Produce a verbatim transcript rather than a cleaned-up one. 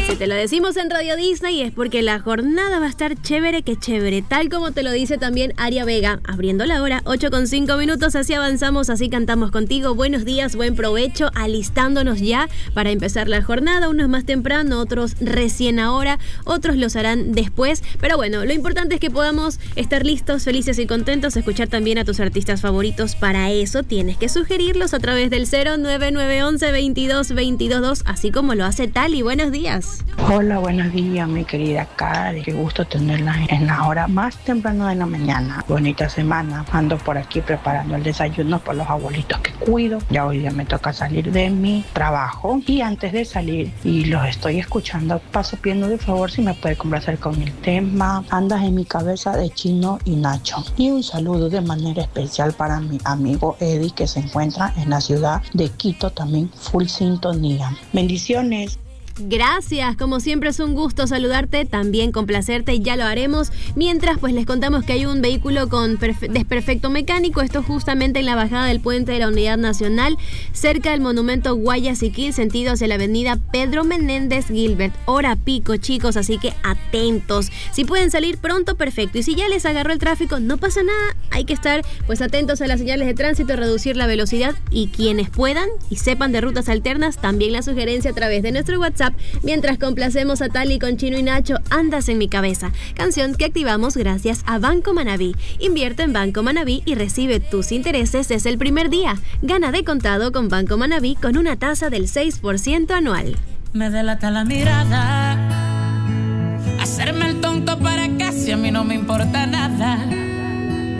Si te lo decimos en Radio Disney es porque la jornada va a estar chévere que chévere, tal como te lo dice también Aria Vega, abriendo la hora, ocho con cinco minutos, así avanzamos, así cantamos contigo. Buenos días, buen provecho, alistándonos ya para empezar la jornada, unos más temprano, otros recién ahora, otros los harán después, pero bueno, lo importante es que podamos estar listos, felices y contentos, escuchar también a tus artistas favoritos. Para eso tienes que sugerirlos a través del cero nueve nueve once veintidós veintidós dos, así como lo hace Tali. Buenos días. Hola, buenos días, mi querida Cari. Qué gusto tenerla en la hora más temprano de la mañana. Bonita semana. Ando por aquí preparando el desayuno por los abuelitos que cuido. Ya hoy día me toca salir de mi trabajo. Y antes de salir, y los estoy escuchando, paso pidiendo de favor si me puede complacer con el tema Andas en mi cabeza de Chino y Nacho. Y un saludo de manera especial para mi amigo Eddie, que se encuentra en la ciudad de Quito, también full sintonía. Bendiciones. Gracias, como siempre es un gusto saludarte, también complacerte, y ya lo haremos. Mientras, pues les contamos que hay un vehículo con perfe- desperfecto mecánico, esto justamente en la bajada del puente de la Unidad Nacional, cerca del monumento Guayaquil, sentido hacia la avenida Pedro Menéndez Gilbert. Hora pico, chicos, así que atentos. Si pueden salir pronto, perfecto. Y si ya les agarró el tráfico, no pasa nada. Hay que estar pues atentos a las señales de tránsito, reducir la velocidad, y quienes puedan y sepan de rutas alternas, también la sugerencia a través de nuestro WhatsApp. Mientras complacemos a Tali con Chino y Nacho, Andas en mi cabeza, canción que activamos gracias a Banco Manaví. Invierte en Banco Manaví y recibe tus intereses desde el primer día. Gana de contado con Banco Manaví con una tasa del seis por ciento anual. Me delata la mirada, hacerme el tonto para casi a mí no me importa nada.